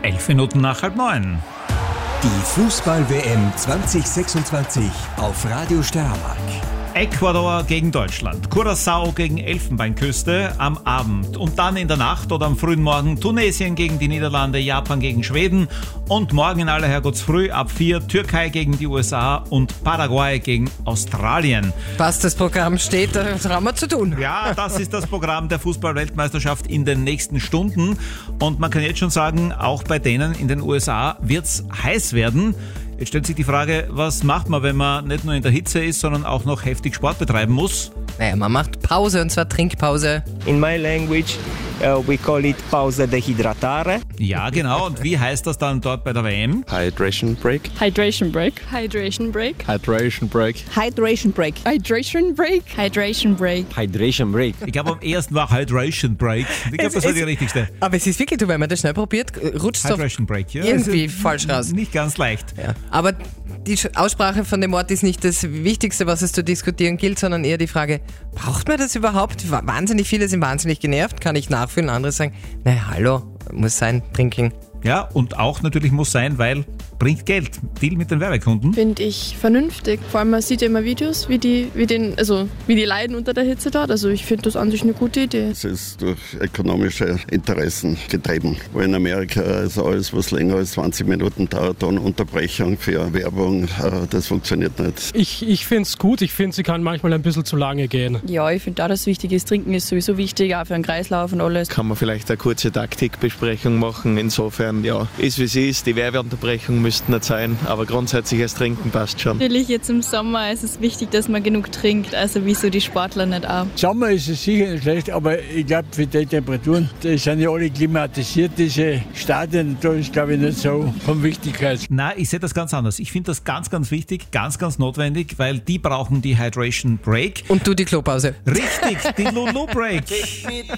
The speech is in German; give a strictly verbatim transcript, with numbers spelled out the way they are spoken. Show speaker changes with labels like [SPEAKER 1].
[SPEAKER 1] Elf Minuten nach halb neun.
[SPEAKER 2] Die Fußball-W M zwanzig sechsundzwanzig auf Radio Steiermark.
[SPEAKER 1] Ecuador gegen Deutschland, Curaçao gegen Elfenbeinküste am Abend und dann in der Nacht oder am frühen Morgen Tunesien gegen die Niederlande, Japan gegen Schweden und morgen in aller Herrgottsfrüh ab vier Türkei gegen die U S A und Paraguay gegen Australien.
[SPEAKER 3] Was das Programm steht, da haben wir zu tun.
[SPEAKER 1] Ja, das ist das Programm der Fußball-Weltmeisterschaft in den nächsten Stunden und man kann jetzt schon sagen, auch bei denen in den U S A wird's heiß werden. Jetzt stellt sich die Frage, was macht man, wenn man nicht nur in der Hitze ist, sondern auch noch heftig Sport betreiben muss?
[SPEAKER 3] Naja, man macht Pause, und zwar Trinkpause.
[SPEAKER 4] In my language, uh, we call it pausa de hidratare.
[SPEAKER 1] Ja, genau. Und wie heißt das dann dort bei der W M?
[SPEAKER 5] Hydration break.
[SPEAKER 6] Hydration break. Hydration break.
[SPEAKER 5] Hydration break.
[SPEAKER 6] Hydration break. Hydration break. Hydration break.
[SPEAKER 4] Hydration break.
[SPEAKER 1] Ich glaube, am ersten war Hydration Break. Ich glaube, das war die richtigste.
[SPEAKER 3] Aber es ist wirklich, du, wenn man das schnell probiert, rutscht es
[SPEAKER 1] Hydration Break, ja.
[SPEAKER 3] irgendwie
[SPEAKER 1] Also,
[SPEAKER 3] falsch raus.
[SPEAKER 1] Nicht ganz leicht.
[SPEAKER 3] Ja. Aber die Aussprache von dem Wort ist nicht das Wichtigste, was es zu diskutieren gilt, sondern eher die Frage, braucht man das überhaupt? Wahnsinnig viele sind wahnsinnig genervt, kann ich nachfühlen. Andere sagen, naja, hallo, muss sein, trinken.
[SPEAKER 1] Ja, und auch natürlich muss sein, weil bringt Geld. Deal mit den Werbekunden.
[SPEAKER 6] Finde ich vernünftig. Vor allem man sieht ja immer Videos, wie die, wie den, also wie die leiden unter der Hitze dort. Also ich finde das an sich eine gute Idee.
[SPEAKER 7] Es ist durch ökonomische Interessen getrieben. Wo in Amerika ist alles, was länger als zwanzig Minuten dauert, dann Unterbrechung für Werbung, das funktioniert nicht.
[SPEAKER 8] Ich, ich finde es gut. Ich finde, sie kann manchmal ein bisschen zu lange gehen.
[SPEAKER 6] Ja, ich finde auch, dass wichtig ist. Trinken ist sowieso wichtig, auch für den Kreislauf und alles.
[SPEAKER 5] Kann man vielleicht eine kurze Taktikbesprechung machen. Insofern, ja, ist wie sie ist. Die Werbeunterbrechung müsste nicht sein, aber grundsätzlich das Trinken passt schon.
[SPEAKER 6] Natürlich jetzt im Sommer ist es wichtig, dass man genug trinkt, also wieso die Sportler nicht auch.
[SPEAKER 9] Sommer ist es sicher nicht schlecht, aber ich glaube für die Temperaturen, die sind ja alle klimatisiert, diese Stadien, da ist glaube ich nicht so von Wichtigkeit.
[SPEAKER 1] Nein, ich sehe das ganz anders. Ich finde das ganz, ganz wichtig, ganz, ganz notwendig, weil die brauchen die Hydration Break.
[SPEAKER 3] Und du die Klopause.
[SPEAKER 1] Richtig, die Lulu Break.